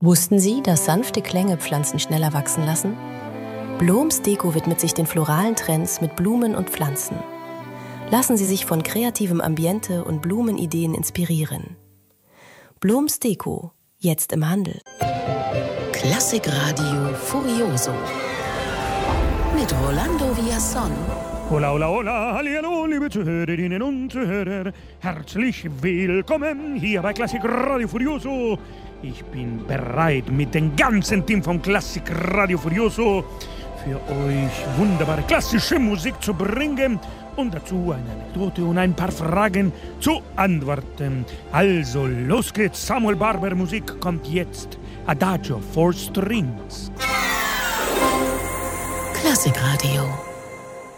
Wussten Sie, dass sanfte Klänge Pflanzen schneller wachsen lassen? Bloms Deko widmet sich den floralen Trends mit Blumen und Pflanzen. Lassen Sie sich von kreativem Ambiente und Blumenideen inspirieren. Bloms Deko, jetzt im Handel. Klassikradio Furioso mit Rolando Villazón. Hola, hola, hola, hallihallo, liebe Zuhörerinnen und Zuhörer. Herzlich willkommen hier bei Klassikradio Furioso. Ich bin bereit, mit dem ganzen Team von Klassikradio Furioso für euch wunderbare klassische Musik zu bringen und dazu eine Anekdote und ein paar Fragen zu antworten. Also, los geht's. Samuel Barber Musik kommt jetzt. Adagio for Strings. Klassikradio.